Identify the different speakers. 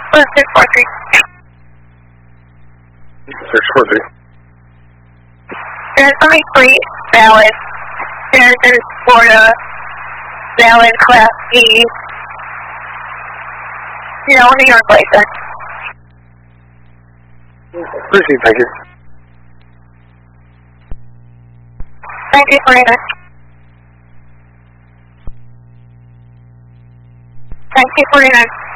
Speaker 1: 643.
Speaker 2: 643.
Speaker 1: There's only 3 valid. There's in Florida, valid Class E. No, New York license.
Speaker 2: Received, thank you.
Speaker 1: Thank you very much. Thank you very much.